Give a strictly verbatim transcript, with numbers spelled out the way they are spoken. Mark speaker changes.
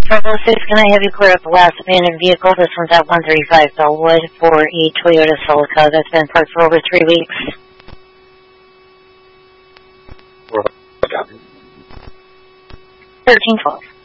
Speaker 1: five oh six, can I have you clear up the last abandoned vehicle? This one's at one thirty-five Bellwood for a Toyota Celica that's been parked for over three weeks. thirteen twelve.